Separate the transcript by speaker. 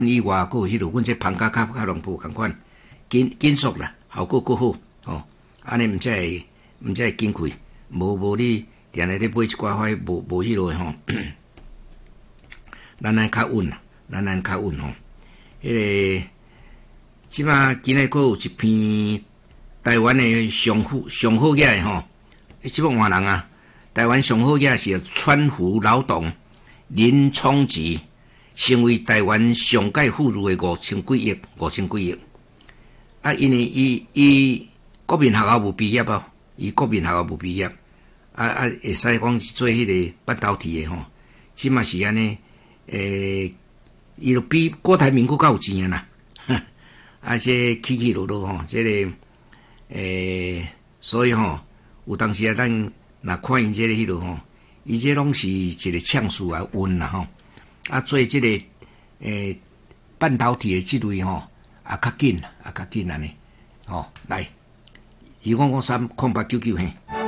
Speaker 1: 以外，佫有迄落，阮这芳家较龙埔共款，紧速啦，效果佫好哦。安尼毋才会紧开，无你定定咧买一寡块无迄落吼，咱安较稳啦，咱安较稳吼。迄个即马今日佫有一篇台湾的上好嘢的吼，即个换人啊，台湾上好嘢是川湖老董林聪吉。成为台湾上届富裕的5000几亿，啊，因为伊国民学校无毕业哦，伊国民学校无毕业，会使讲是做迄个半导体的吼，即嘛是安尼，伊就比郭台铭佫较有钱啊啦，啊，这起落落吼，这个所以吼，有当时啊，咱若看伊这个迄落吼，伊这拢是一个呛数啊，稳啦吼。啊，做这个半导体的这类吼，啊较紧安尼，吼来，2559899嘿。